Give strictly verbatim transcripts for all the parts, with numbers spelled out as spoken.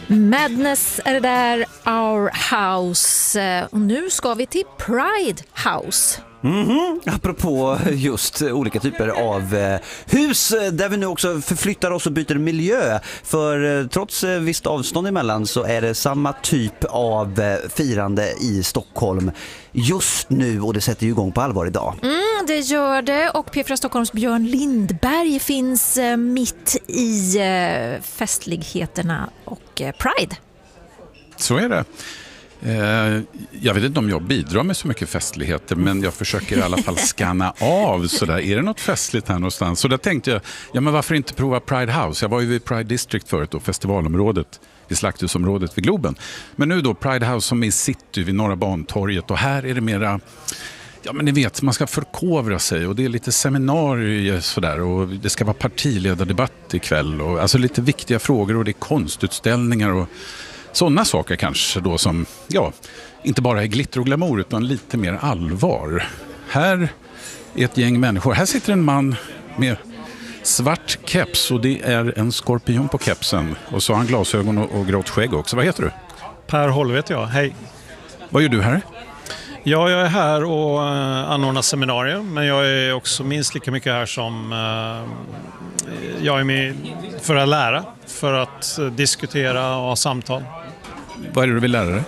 Madness är det där, Our House. Och nu ska vi till Pride House. Mm-hmm. Apropå just olika typer av eh, hus där vi nu också förflyttar oss och byter miljö. För eh, trots eh, visst avstånd emellan så är det samma typ av eh, firande i Stockholm just nu, och det sätter ju igång på allvar idag. Mm, det gör det, och P fyra Stockholms Björn Lindberg finns eh, mitt i eh, festligheterna och eh, Pride. Så är det. Jag vet inte om jag bidrar med så mycket festligheter, men jag försöker i alla fall scanna av sådär. Är det något festligt här någonstans? Så där tänkte jag, ja men varför inte prova Pride House? Jag var ju vid Pride District förut och festivalområdet, vid Slakthusområdet vid Globen. Men nu då Pride House som är i city vid Norra Bantorget, och här är det mera, ja men ni vet, man ska förkovra sig och det är lite seminarier sådär, och det ska vara partiledardebatt ikväll och alltså lite viktiga frågor, och det är konstutställningar och sådana saker kanske då som, ja, inte bara är glitter och glamour utan lite mer allvar. Här är ett gäng människor. Här sitter en man med svart keps, och det är en skorpion på kepsen. Och så har han glasögon och, och grått skägg också. Vad heter du? Per Holv heter jag. Hej. Vad gör du här? Ja, jag är här och uh, anordnar seminarier, men jag är också minst lika mycket här som uh, jag är med för att lära, för att uh, diskutera och ha samtal. Vad är det du vill lära dig?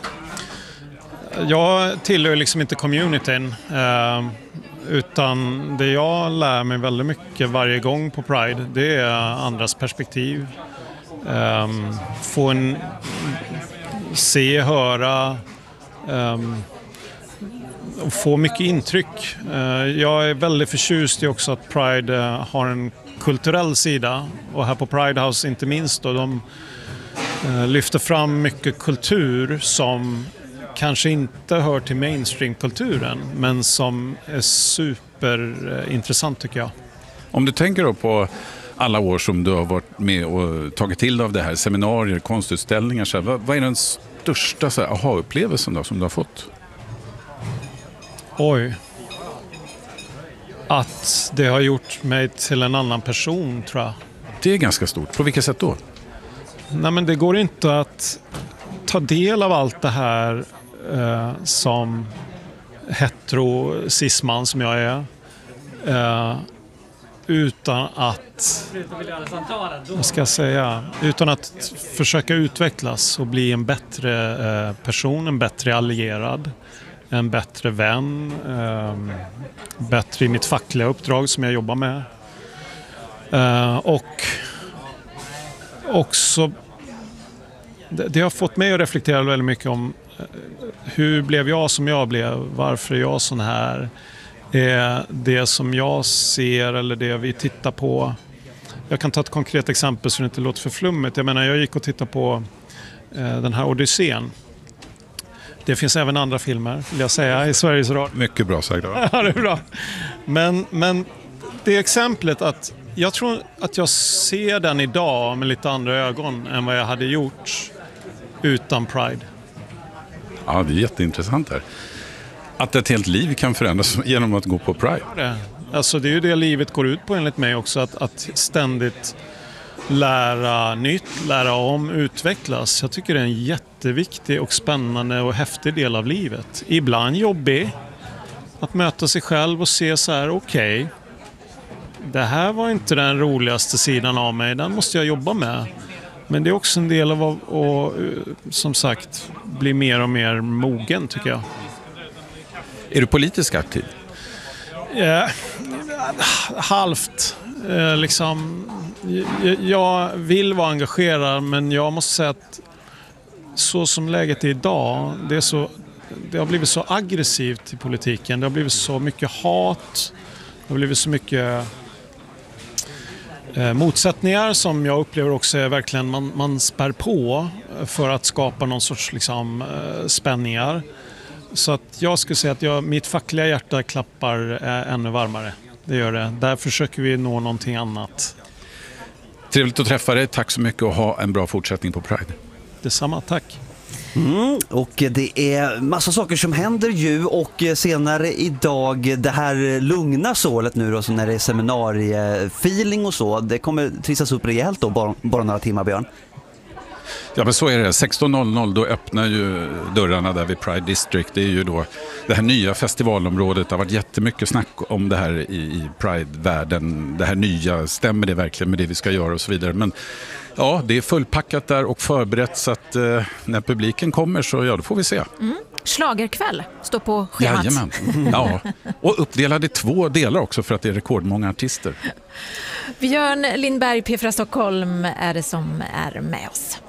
Jag tillhör liksom inte communityn, uh, utan det jag lär mig väldigt mycket varje gång på Pride, det är andras perspektiv. Um, få en, se, höra, um, och få mycket intryck. Jag är väldigt förtjust i också att Pride har en kulturell sida, och här på Pride House inte minst då, de lyfter fram mycket kultur som kanske inte hör till mainstream-kulturen, men som är superintressant tycker jag. Om du tänker då på alla år som du har varit med och tagit till av det här, seminarier, konstutställningar, så här, vad, vad är den största så här, aha-upplevelsen då som du har fått? Oj. Att det har gjort mig till en annan person, tror jag. Det är ganska stort. På vilket sätt då? Nej, men det går inte att ta del av allt det här eh, som hetero-cisman som jag är. Eh, utan att, vad ska jag säga, utan att försöka utvecklas och bli en bättre eh, person, en bättre allierad. En bättre vän, eh, bättre i mitt fackliga uppdrag som jag jobbar med. Eh, och också, det, det har fått mig att reflektera väldigt mycket om eh, hur blev jag som jag blev, varför är jag sån här, är det som jag ser eller det vi tittar på. Jag kan ta ett konkret exempel så det inte låter för flummigt. Jag menar, jag gick och tittade på eh, den här Odysseen. Det finns även andra filmer, vill jag säga, i Sveriges Radio. Mycket bra sagt. Ja, det är bra. Men, men det exemplet att jag tror att jag ser den idag med lite andra ögon än vad jag hade gjort utan Pride. Ja, det är jätteintressant här. Att ett helt liv kan förändras genom att gå på Pride. Det. Alltså, det är ju det livet går ut på enligt mig också, att, att ständigt lära nytt, lära om, utvecklas. Jag tycker det är en jätteviktig och spännande och häftig del av livet. Ibland jobbig. Att möta sig själv och se så här, okej, okay, det här var inte den roligaste sidan av mig. Den måste jag jobba med. Men det är också en del av att, och, som sagt, bli mer och mer mogen, tycker jag. Är du politiskt aktiv? Ja, halvt. Eh, liksom, jag, jag vill vara engagerad, men jag måste säga att så som läget är idag, det, är så, det har blivit så aggressivt i politiken. Det har blivit så mycket hat. Det har blivit så mycket eh, motsättningar som jag upplever också är verkligen man, man spär på för att skapa någon sorts liksom, eh, spänningar. Så att jag skulle säga att jag, mitt fackliga hjärta klappar eh, ännu varmare. Det gör det. Där försöker vi nå någonting annat. Trevligt att träffa dig. Tack så mycket och ha en bra fortsättning på Pride. Detsamma, tack. Mm, och det är massa saker som händer ju, och senare idag det här lugna sålet nu då, så när det är seminariefeeling och så, det kommer trissas upp rejält då, bara, bara några timmar, Björn. Ja, men så är det. sexton noll noll då öppnar ju dörrarna där vid Pride District. Det är ju då det här nya festivalområdet. Det har varit jättemycket snack om det här i, i Pride-världen. Det här nya, stämmer det verkligen med det vi ska göra och så vidare. Men ja, det är fullpackat där och förberett så att eh, när publiken kommer så ja, då får vi se. Mm. Schlagerkväll står på schemat. Jajamän. Ja. Och uppdelade i två delar också för att det är rekordmånga artister. Björn Lindberg, P fyra Stockholm, är det som är med oss.